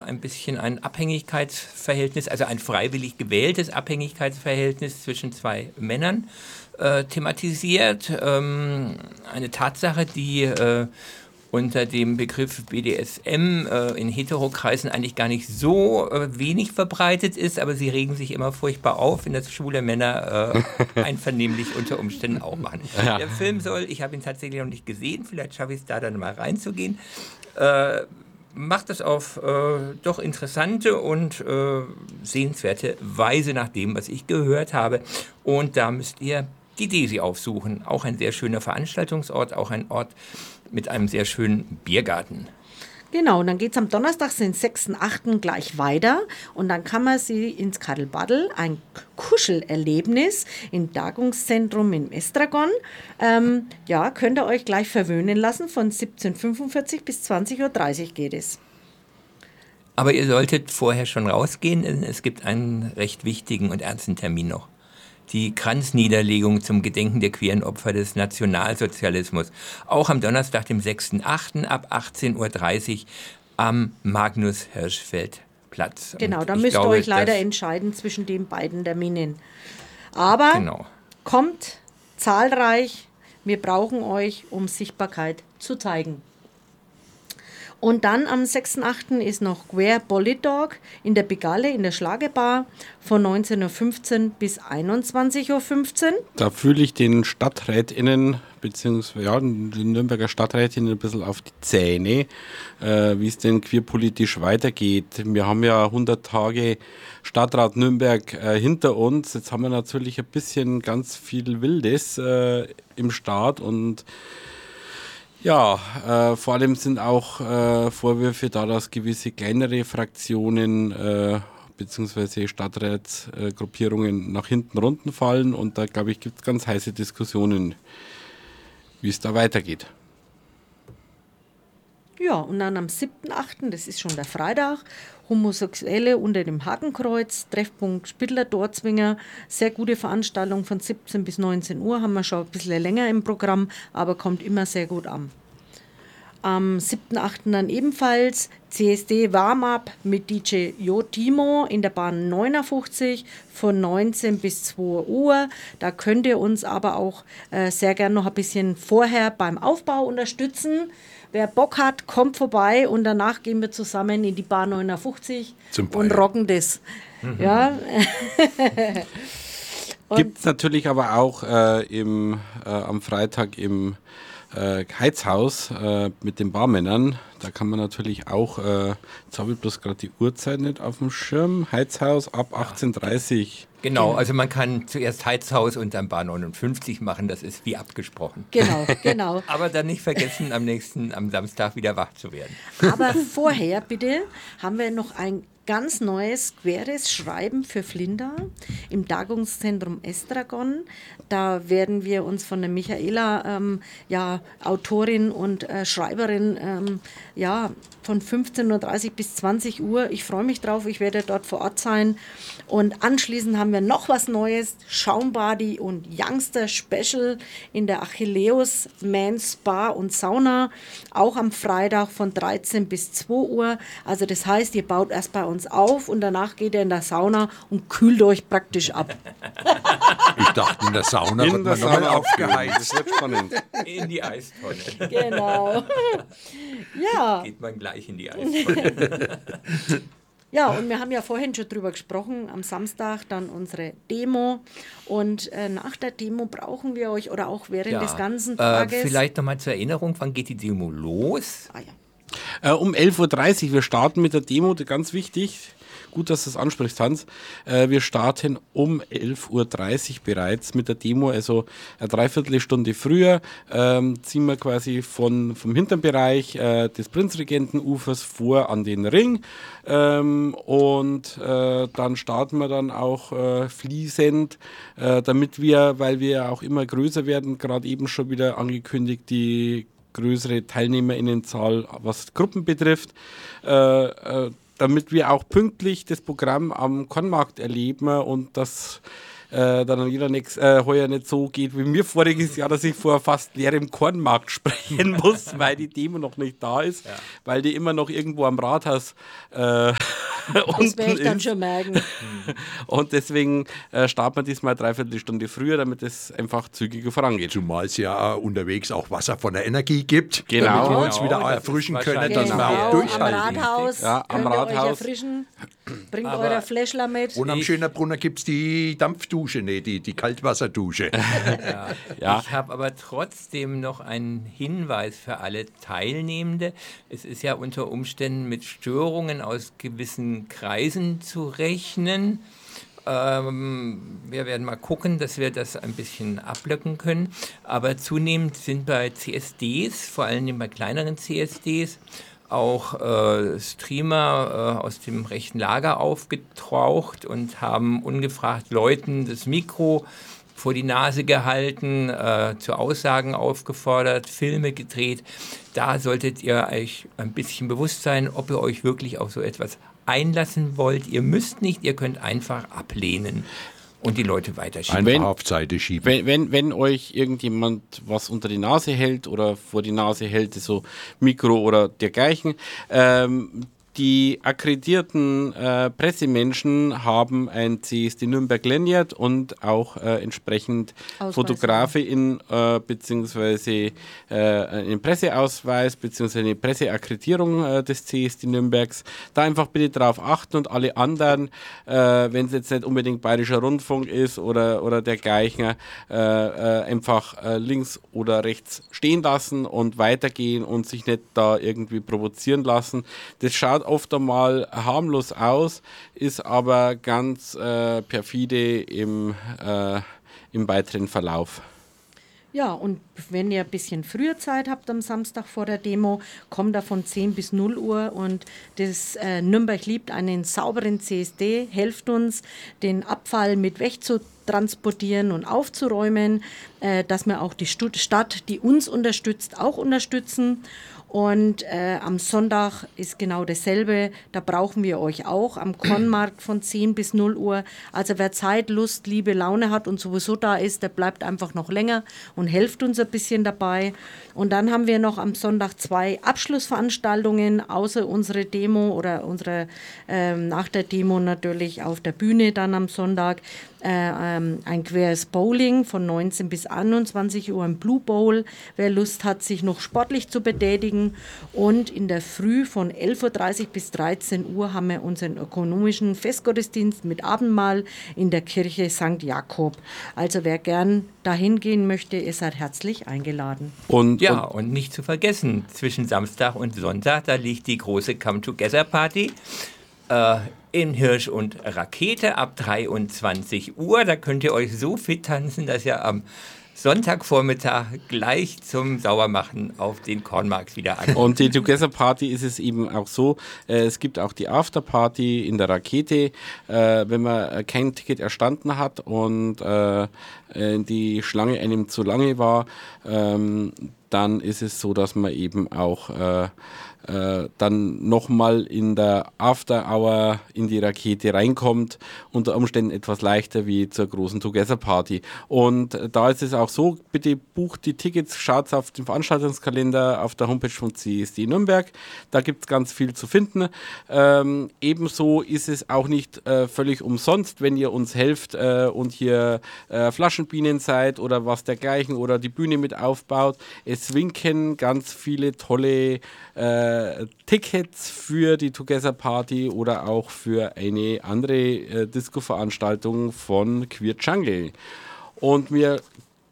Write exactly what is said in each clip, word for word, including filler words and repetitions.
ein bisschen ein Abhängigkeitsverhältnis, also ein freiwillig gewähltes Abhängigkeitsverhältnis zwischen zwei Männern äh, thematisiert. Ähm, eine Tatsache, die äh, unter dem Begriff B D S M äh, in Heterokreisen eigentlich gar nicht so äh, wenig verbreitet ist, aber sie regen sich immer furchtbar auf, wenn das schwule Männer äh, einvernehmlich unter Umständen auch machen. Ja. Der Film soll, ich habe ihn tatsächlich noch nicht gesehen, vielleicht schaffe ich es da dann mal reinzugehen, äh, macht das auf äh, doch interessante und äh, sehenswerte Weise nach dem, was ich gehört habe. Und da müsst ihr die Desi aufsuchen. Auch ein sehr schöner Veranstaltungsort, auch ein Ort mit einem sehr schönen Biergarten. Genau, und dann geht es am Donnerstag, den sechsten achten gleich weiter und dann kann man sie ins Kaddelbaddel, ein Kuschelerlebnis im Tagungszentrum in Estragon. Ähm, ja, könnt ihr euch gleich verwöhnen lassen, von siebzehn Uhr fünfundvierzig bis zwanzig Uhr dreißig geht es. Aber ihr solltet vorher schon rausgehen, denn es gibt einen recht wichtigen und ernsten Termin noch. Die Kranzniederlegung zum Gedenken der queeren Opfer des Nationalsozialismus. Auch am Donnerstag, dem sechsten achten ab achtzehn Uhr dreißig am Magnus-Hirschfeld-Platz. Genau, da müsst ihr euch leider entscheiden zwischen den beiden Terminen. Aber genau. Kommt zahlreich, wir brauchen euch, um Sichtbarkeit zu zeigen. Und dann am sechsten achten ist noch Queer Polydog in der Bigalle in der Schlagebar von neunzehn Uhr fünfzehn bis einundzwanzig Uhr fünfzehn. Da fühle ich den StadträtInnen beziehungsweise ja, den Nürnberger Stadträtinnen ein bisschen auf die Zähne, äh, wie es denn queerpolitisch weitergeht. Wir haben ja hundert Tage Stadtrat Nürnberg äh, hinter uns. Jetzt haben wir natürlich ein bisschen ganz viel Wildes äh, im Staat und ja, äh, vor allem sind auch äh, Vorwürfe da, dass gewisse kleinere Fraktionen äh, bzw. Stadtratsgruppierungen äh, nach hinten runterfallen und da, glaube ich, gibt es ganz heiße Diskussionen, wie es da weitergeht. Ja, und dann am siebten achten, das ist schon der Freitag, Homosexuelle unter dem Hakenkreuz, Treffpunkt Spittler-Dorzwinger, sehr gute Veranstaltung von siebzehn bis neunzehn Uhr, haben wir schon ein bisschen länger im Programm, aber kommt immer sehr gut an. Am siebten achten dann ebenfalls C S D Warm-Up mit D J Jo Timo in der Bahn neunundfünfzig von neunzehn bis zwei Uhr. Da könnt ihr uns aber auch äh, sehr gerne noch ein bisschen vorher beim Aufbau unterstützen. Wer Bock hat, kommt vorbei und danach gehen wir zusammen in die Bahn neunundfünfzig und rocken das. Mhm. Ja. Gibt es natürlich aber auch äh, im, äh, am Freitag im äh, Heizhaus äh, mit den Barmännern. Da kann man natürlich auch, äh, jetzt habe ich bloß gerade die Uhrzeit nicht auf dem Schirm, Heizhaus ab achtzehn Uhr dreißig. Genau, also man kann zuerst Heizhaus und dann Bar neunundfünfzig machen, das ist wie abgesprochen. Genau, genau. Aber dann nicht vergessen, am nächsten, am Samstag wieder wach zu werden. Aber vorher bitte haben wir noch ein ganz neues, queres Schreiben für Flinda im Tagungszentrum Estragon. Da werden wir uns von der Michaela, ähm, ja, Autorin und äh, Schreiberin, ähm, ja, von fünfzehn Uhr dreißig bis zwanzig Uhr. Ich freue mich drauf, ich werde dort vor Ort sein. Und anschließend haben wir noch was Neues, Schaumbody und Youngster Special in der Achilleus Men's Bar und Sauna, auch am Freitag von dreizehn bis zwei Uhr. Also das heißt, ihr baut erst bei uns auf und danach geht ihr in der Sauna und kühlt euch praktisch ab. Ich dachte, in der Sauna in wird der man nochmal Sauna aufgeheizt. Das wird spannend. In die Eistonne. Genau. Ja. Geht man gleich in die Eistonne. Ja, und wir haben ja vorhin schon drüber gesprochen, am Samstag dann unsere Demo und äh, nach der Demo brauchen wir euch oder auch während Ja, des ganzen Tages. Äh, vielleicht nochmal zur Erinnerung, wann geht die Demo los? Ah, ja. Äh, um elf Uhr dreißig, wir starten mit der Demo, ganz wichtig. Gut, dass du das ansprichst, Hans. Äh, wir starten um elf Uhr dreißig bereits mit der Demo, also eine Dreiviertelstunde früher ähm, ziehen wir quasi von, vom Hinternbereich äh, des Prinzregentenufers vor an den Ring ähm, und äh, dann starten wir dann auch äh, fließend, äh, damit wir, weil wir ja auch immer größer werden, gerade eben schon wieder angekündigt, die größere TeilnehmerInnenzahl, was Gruppen betrifft, äh, äh, damit wir auch pünktlich das Programm am Kornmarkt erleben und das äh, dann wieder nix, äh, heuer nicht so geht wie mir voriges Jahr, dass ich vor fast leerem Kornmarkt sprechen muss, weil die Demo noch nicht da ist, ja. weil die immer noch irgendwo am Rathaus äh, das werde ich dann ist. schon merken. Und deswegen äh, starten wir diesmal dreiviertel Stunde früher, damit es einfach zügiger vorangeht. Zumal es ja unterwegs auch Wasser von der Energie gibt, genau. damit wir uns genau, wieder erfrischen können, genau. dass wir auch durchhalten. Am Rathaus ja, am könnt ihr Rathaus. euch erfrischen. Bringt Aber eure Fläschler mit. Und am Schönerbrunner gibt es die Dampfdusche, nee, die, die Kaltwasserdusche. Ja. Ja. Ich habe aber trotzdem noch einen Hinweis für alle Teilnehmende. Es ist ja unter Umständen mit Störungen aus gewissen Kreisen zu rechnen. Ähm, wir werden mal gucken, dass wir das ein bisschen ablöcken können. Aber zunehmend sind bei C S Ds, vor allem bei kleineren C S Ds, auch äh, Streamer äh, aus dem rechten Lager aufgetaucht und haben ungefragt Leuten das Mikro vor die Nase gehalten, äh, zu Aussagen aufgefordert, Filme gedreht. Da solltet ihr euch ein bisschen bewusst sein, ob ihr euch wirklich auf so etwas einlassen wollt. Ihr müsst nicht, ihr könnt einfach ablehnen und die Leute weiterschieben. Einfach auf Seite schieben. Wenn, wenn, wenn euch irgendjemand was unter die Nase hält oder vor die Nase hält, so Mikro oder dergleichen, ähm, die akkreditierten äh, Pressemenschen haben ein C S D Nürnberg Lanyard und auch äh, entsprechend Ausweis. Fotografe in äh, beziehungsweise äh, einen Presseausweis beziehungsweise eine Presseakkreditierung äh, des C S D Nürnbergs. Da einfach bitte darauf achten und alle anderen, äh, wenn es jetzt nicht unbedingt Bayerischer Rundfunk ist oder, oder dergleichen, äh, äh, einfach äh, links oder rechts stehen lassen und weitergehen und sich nicht da irgendwie provozieren lassen. Das schaut oft einmal harmlos aus, ist aber ganz äh, perfide im, äh, im weiteren Verlauf. Ja, und wenn ihr ein bisschen früher Zeit habt am Samstag vor der Demo, kommt da von zehn bis null Uhr und das äh, Nürnberg liebt einen sauberen C S D, helft uns, den Abfall mit wegzutransportieren und aufzuräumen, äh, dass wir auch die Stadt, die uns unterstützt, auch unterstützen. Und äh, am Sonntag ist genau dasselbe, da brauchen wir euch auch am Kornmarkt von zehn bis null Uhr. Also wer Zeit, Lust, Liebe, Laune hat und sowieso da ist, der bleibt einfach noch länger und hilft uns ein bisschen dabei. Und dann haben wir noch am Sonntag zwei Abschlussveranstaltungen, außer unsere Demo oder unsere ähm, nach der Demo natürlich auf der Bühne dann am Sonntag. Äh, ähm, ein queres Bowling von neunzehn bis einundzwanzig Uhr, ein Blue Bowl, wer Lust hat, sich noch sportlich zu betätigen. Und in der Früh von elf Uhr dreißig bis dreizehn Uhr haben wir unseren ökonomischen Festgottesdienst mit Abendmahl in der Kirche Sankt Jakob. Also wer gern dahin gehen möchte, ihr seid herzlich eingeladen. Und, Ja, und und nicht zu vergessen, zwischen Samstag und Sonntag, da liegt die große Come-Together-Party äh, in Hirsch und Rakete ab dreiundzwanzig Uhr. Da könnt ihr euch so fit tanzen, dass ihr am Sonntagvormittag gleich zum Saubermachen auf den Kornmarkt wieder an. Und die Together Party ist es eben auch so, äh, es gibt auch die Afterparty in der Rakete, äh, wenn man kein Ticket erstanden hat und äh, die Schlange einem zu lange war, ähm, dann ist es so, dass man eben auch äh, äh, dann nochmal in der After Hour in die Rakete reinkommt, unter Umständen etwas leichter wie zur großen Together Party. Und äh, da ist es auch so, bitte bucht die Tickets, schaut auf den Veranstaltungskalender auf der Homepage von C S D Nürnberg, da gibt es ganz viel zu finden. Ähm, ebenso ist es auch nicht äh, völlig umsonst, wenn ihr uns helft äh, und hier äh, Flaschenbienen seid oder was dergleichen oder die Bühne mit aufbaut. Es winken ganz viele tolle äh, Tickets für die Together Party oder auch für eine andere äh, Disco-Veranstaltung von Queer Jungle. Und wir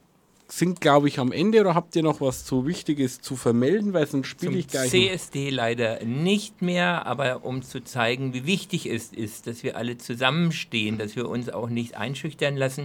sind, glaube ich, am Ende, oder habt ihr noch was so Wichtiges zu vermelden, weil sonst spiele ich gleich. C S D leider nicht mehr, aber um zu zeigen, wie wichtig es ist, dass wir alle zusammenstehen, dass wir uns auch nicht einschüchtern lassen.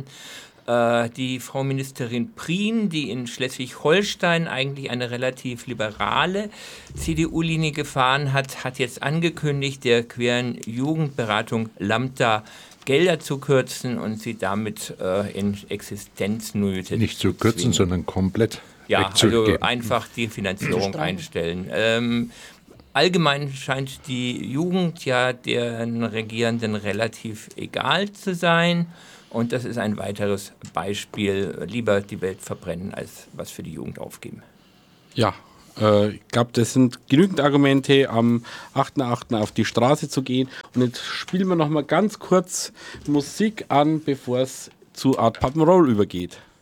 Die Frau Ministerin Prien, die in Schleswig-Holstein eigentlich eine relativ liberale C D U-Linie gefahren hat, hat jetzt angekündigt, der queeren Jugendberatung Lambda Gelder zu kürzen und sie damit äh, in Existenznöte Nicht zu kürzen, zwingen. sondern komplett Ja, also wegzugeben. einfach die Finanzierung einstellen. Ähm, allgemein scheint die Jugend ja den Regierenden relativ egal zu sein. Und das ist ein weiteres Beispiel, lieber die Welt verbrennen, als was für die Jugend aufgeben. Ja, äh, ich glaube, das sind genügend Argumente, am achten achten auf die Straße zu gehen. Und jetzt spielen wir noch mal ganz kurz Musik an, bevor es zu Art Pop and Roll übergeht.